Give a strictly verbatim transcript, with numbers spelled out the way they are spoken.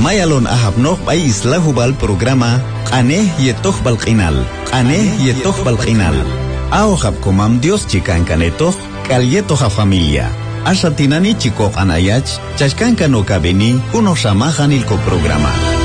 Mayalon ahabnoq ay isla hubal programa Qaneh yetoq balqinal. Qaneh yetoq balqinal. Ahojab komam Dios chikan kanetoq kalyetoqa familia. Ashatinani chikoq anayach chashkanka no kabeni kuno shamahan ilko programa.